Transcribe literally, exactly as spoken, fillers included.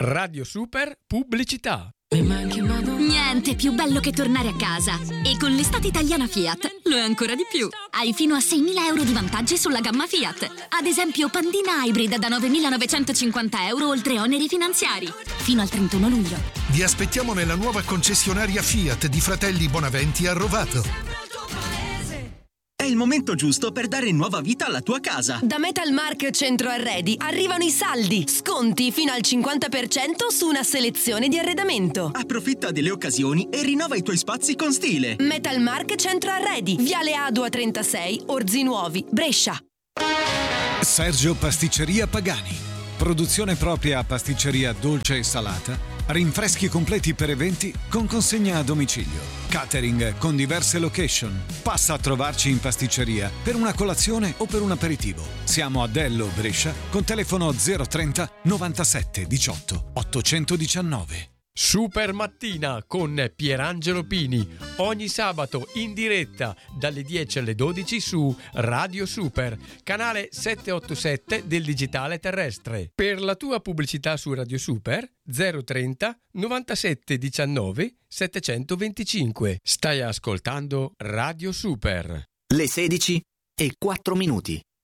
Radio Super Pubblicità. Niente più bello che tornare a casa. E con l'estate italiana Fiat lo è ancora di più. Hai fino a seimila euro di vantaggi sulla gamma Fiat. Ad esempio Pandina Hybrid da novemilanovecentocinquanta euro oltre oneri finanziari. Fino al trentuno luglio. Vi aspettiamo nella nuova concessionaria Fiat di Fratelli Bonaventi a Rovato. È il momento giusto per dare nuova vita alla tua casa. Da Metalmark Centro Arredi arrivano i saldi. Sconti fino al cinquanta per cento su una selezione di arredamento. Approfitta delle occasioni e rinnova i tuoi spazi con stile. Metalmark Centro Arredi, Viale Adua trentasei, Orzinuovi, Brescia. Sergio Pasticceria Pagani. Produzione propria a pasticceria dolce e salata. Rinfreschi completi per eventi con consegna a domicilio. Catering con diverse location. Passa a trovarci in pasticceria per una colazione o per un aperitivo. Siamo a Dello, Brescia, con telefono zero trenta novantasette diciotto ottocentodiciannove. Super Mattina con Pierangelo Pini, ogni sabato in diretta dalle dieci alle dodici su Radio Super, canale settecentottantasette del digitale terrestre. Per la tua pubblicità su Radio Super zero trenta novantasette diciannove settecentoventicinque. Stai ascoltando Radio Super. Le sedici e quattro minuti.